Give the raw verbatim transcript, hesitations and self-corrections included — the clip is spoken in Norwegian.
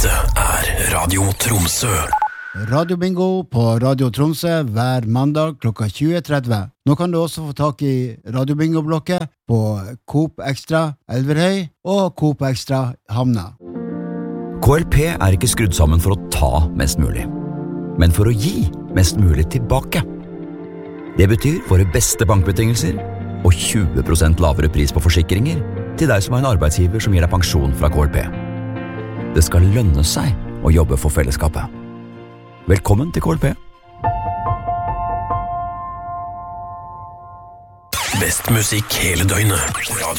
Dette er Radio Tromsø. Radio Bingo på Radio Tromsø hver mandag klokka tjue tretti. Nå kan du også få tak i Radio Bingo-blokket på Coop Extra Elverhøy og Coop Extra Hamna. K L P er ikke skrudd sammen for å ta mest mulig, men for å gi mest mulig tilbake. Det betyr våre beste bankbetingelser og tjue prosent lavere pris på forsikringer til deg som er en arbeidsgiver som gir deg pensjon fra K L P. Det skal lønne seg å jobbe for fellesskapet. Velkommen til K L P. Best musikk hele døgnet. Radio